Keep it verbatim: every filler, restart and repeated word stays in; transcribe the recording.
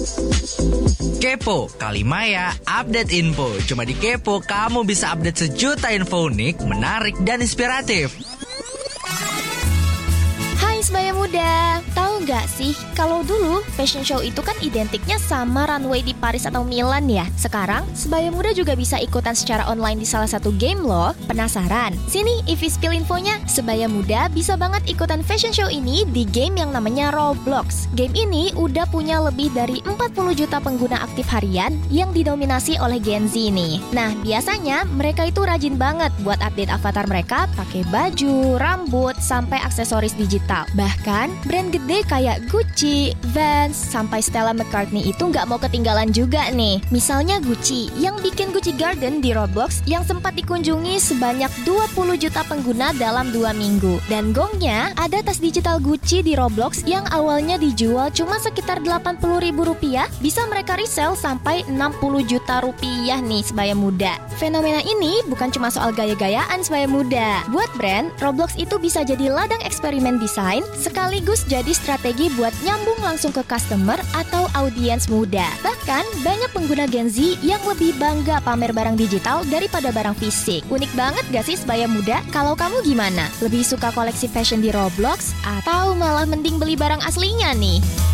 Kepo, Kalimaya, update info. Cuma di Kepo, kamu bisa update sejuta info unik, menarik, dan inspiratif. Hai sebaya muda, tahu nggak sih kalau dulu fashion show itu kan identiknya sama runway di Paris atau Milan ya. Sekarang sebaya muda juga bisa ikutan secara online di salah satu game loh. Penasaran? Sini Ivy spill infonya. Sebaya muda bisa banget ikutan fashion show ini di game yang namanya Roblox. Game ini udah punya lebih dari empat puluh juta pengguna aktif harian yang didominasi oleh Gen Z nih. Nah biasanya mereka itu rajin banget buat update avatar mereka pakai baju, rambut, sampai aksesoris digital. Bahkan brand gede kayak Gucci, Vans, sampai Stella McCartney itu nggak mau ketinggalan juga nih. Misalnya Gucci yang bikin Gucci Garden di Roblox yang sempat dikunjungi sebanyak dua puluh juta pengguna dalam dua minggu. Dan gongnya ada tas digital Gucci di Roblox yang awalnya dijual cuma sekitar delapan puluh ribu rupiah, bisa mereka resell sampai enam puluh juta rupiah nih sebaya muda. Fenomena ini bukan cuma soal gaya-gayaan sebaya muda. Buat brand, Roblox itu bisa jadi ladang eksperimen desain sekaligus jadi strategi buat nyambung langsung ke customer atau audiens muda. Bahkan banyak pengguna Gen Z yang lebih bangga pamer barang digital daripada barang fisik. Unik banget gak sih sebaya muda? Kalau kamu gimana? Lebih suka koleksi fashion di Roblox atau malah mending beli barang aslinya nih?